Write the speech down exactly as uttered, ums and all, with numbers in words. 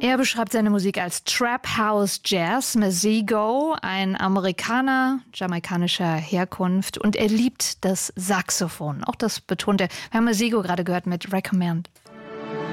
Er beschreibt seine Musik als Trap House Jazz. Masego, ein Amerikaner jamaikanischer Herkunft, und er liebt das Saxophon. Auch das betont er. Wir haben Masego gerade gehört mit Recommend.